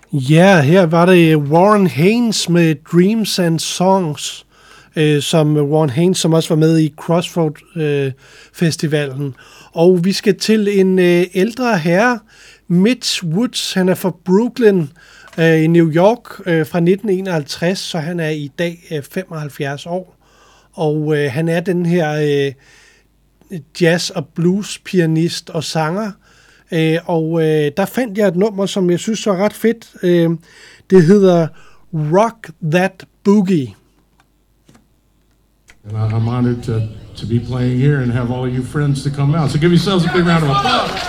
Ja, her var det Warren Haynes med Dreams and Songs, som Warren Haynes, som også var med i Crossroad Festivalen. Og vi skal til en ældre herre, Mitch Woods. Han er fra Brooklyn i New York fra 1951, så han er i dag 75 år. Og han er den her jazz- og blues-pianist og sanger. Og der fandt jeg et nummer, som jeg synes var ret fedt. Det hedder Rock That Boogie. And I'm honored to be playing here and have all you friends to come out. So give yourselves a big round of applause.